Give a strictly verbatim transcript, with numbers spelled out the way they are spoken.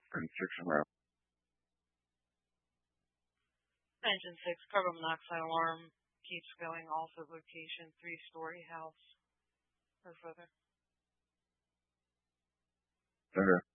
thirty-six en route. Engine six, carbon monoxide alarm keeps going. Also location, three-story house or further. Okay.